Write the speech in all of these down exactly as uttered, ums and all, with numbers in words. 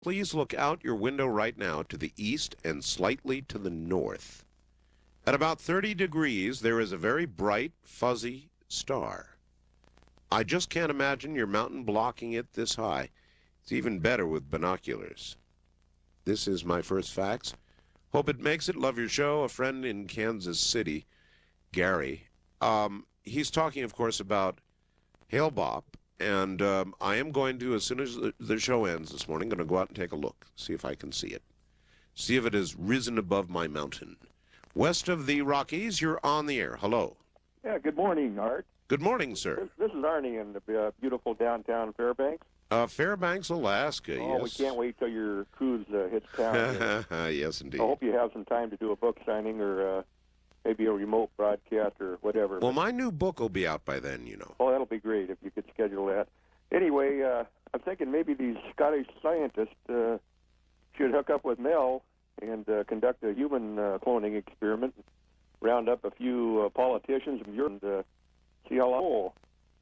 Please look out your window right now to the east and slightly to the north. At about thirty degrees, there is a very bright, fuzzy star. I just can't imagine your mountain blocking it this high. It's even better with binoculars. This is my first fax. Hope it makes it. Love your show. A friend in Kansas City, Gary. Um, he's talking, of course, about Hale Bopp. And um, I am going to, as soon as the, the show ends this morning, going to go out and take a look, see if I can see it. See if it has risen above my mountain. West of the Rockies, you're on the air. Hello. Yeah, good morning, Art. Good morning, sir. This, this is Arnie in the uh, beautiful downtown Fairbanks. Uh, Fairbanks, Alaska, oh, yes. we can't wait till your cruise uh, hits town. Yes, indeed. I hope you have some time to do a book signing or uh, maybe a remote broadcast or whatever. Well, my new book will be out by then, you know. Oh, that'll be great if you could schedule that. Anyway, uh, I'm thinking maybe these Scottish scientists uh, should hook up with Mel and uh, conduct a human uh, cloning experiment, round up a few uh, politicians and uh, see how long.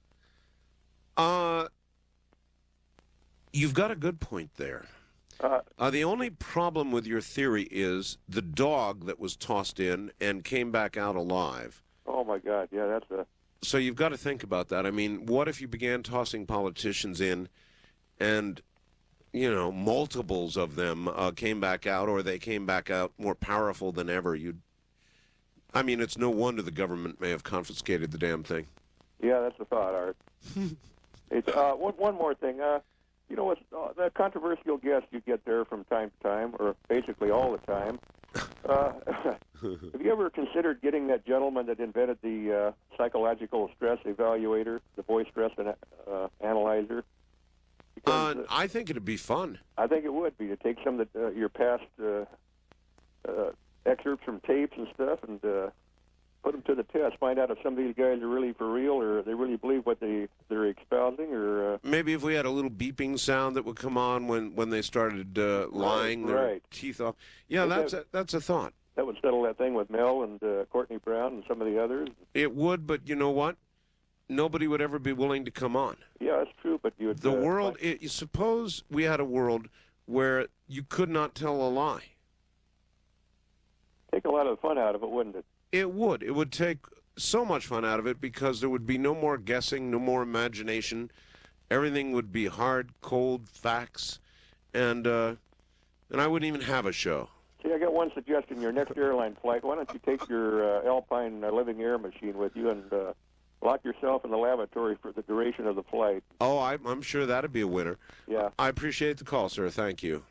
Uh, you've got a good point there. Uh, Uh, the only problem with your theory is the dog that was tossed in and came back out alive. oh, my God, yeah, that's a... So you've got to think about that. I mean, what if you began tossing politicians in and, you know, multiples of them uh, came back out, or they came back out more powerful than ever? You'd, I mean, it's no wonder the government may have confiscated the damn thing. Yeah, that's the thought, Art. it's, uh, one, one more thing. Uh, you know, what's, uh, the controversial guests you get there from time to time, or basically all the time, uh, have you ever considered getting that gentleman that invented the uh, psychological stress evaluator, the voice stress an- uh, analyzer? Uh, Because, uh, I think it'd be fun. I think it would be to take some of the, uh, your past uh, uh, excerpts from tapes and stuff and uh, put them to the test. Find out if some of these guys are really for real or they really believe what they, they're espousing. Or uh, Maybe if we had a little beeping sound that would come on when, when they started uh, lying their right. teeth off. Yeah, Is that's that- a, that's a thought. that would settle that thing with Mel and uh, Courtney Brown and some of the others. It would, but you know what? Nobody would ever be willing to come on. Yeah, that's true, but you would... The uh, world, it, you suppose we had a world where you could not tell a lie. take a lot of the fun out of it, wouldn't it? It would. It would take so much fun out of it because there would be no more guessing, no more imagination. Everything would be hard, cold facts, and uh, and I wouldn't even have a show. See, I got one suggestion. Your next airline flight, why don't you take your uh, Alpine uh, living air machine with you and uh, lock yourself in the lavatory for the duration of the flight? Oh, I, I'm sure that'd be a winner. Yeah. I appreciate the call, sir. Thank you.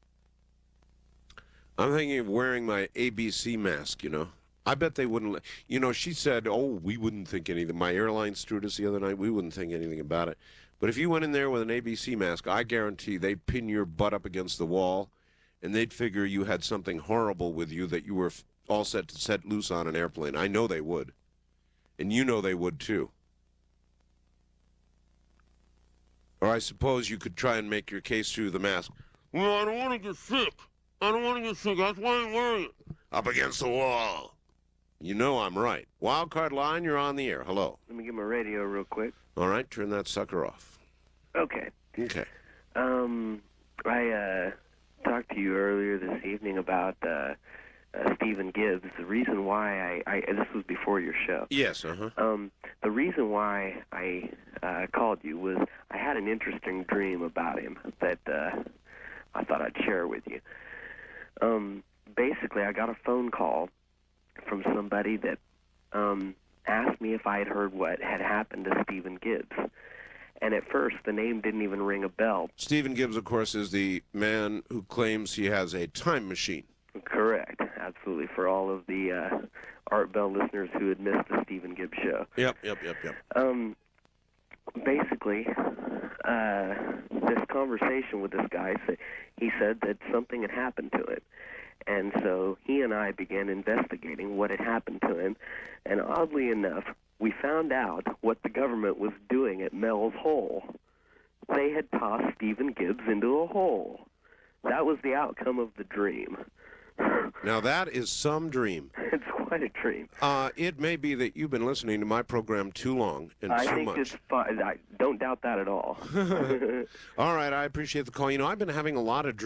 I'm thinking of wearing my A B C mask, you know. I bet they wouldn't let... You know, she said, oh, we wouldn't think anything. My airline stewardess the other night, we wouldn't think anything about it. But if you went in there with an A B C mask, I guarantee they'd pin your butt up against the wall, and they'd figure you had something horrible with you that you were all set to set loose on an airplane. I know they would. And you know they would, too. Or I suppose you could try and make your case through the mask. Well, I don't want to get sick. I don't want to get sick. That's why I'm wearing it. Up against the wall. You know I'm right. Wildcard line, you're on the air. Hello. Let me get my radio real quick. All right, turn that sucker off. Okay. Okay. Um, I uh, talked to you earlier this evening about uh, uh, Stephen Gibbs. The reason why I, I this was before your show. Yes, uh-huh. Um, the reason why I uh, called you was I had an interesting dream about him that uh, I thought I'd share with you. Um, basically, I got a phone call from somebody that um, asked me if I had heard what had happened to Stephen Gibbs. And at first, the name didn't even ring a bell. Stephen Gibbs, of course, is the man who claims he has a time machine. Correct, absolutely. For all of the uh, Art Bell listeners who had missed the Stephen Gibbs show. Yep, yep, yep, yep. Um, basically, uh, this conversation with this guy, he said that something had happened to him. And so he and I began investigating what had happened to him. And oddly enough, we found out what the government was doing at Mel's Hole. They had tossed Stephen Gibbs into a hole. That was the outcome of the dream. Now that is some dream. It's quite a dream. Uh, it may be that you've been listening to my program too long and I too think much. it's fun. I don't doubt that at all. All right, I appreciate the call. You know, I've been having a lot of